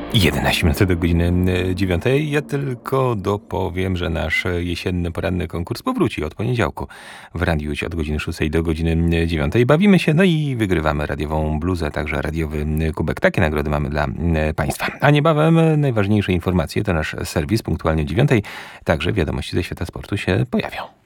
11 minut do godziny 9. Ja tylko dopowiem, że nasz jesienny poranny konkurs powróci od poniedziałku w Radiu od godziny 6 do godziny 9. Bawimy się, no i wygrywamy radiową bluzę, także radiowy kubek. Takie nagrody mamy dla Państwa. A niebawem najważniejsze informacje to nasz serwis punktualnie o 9. Także wiadomości ze świata sportu się pojawią.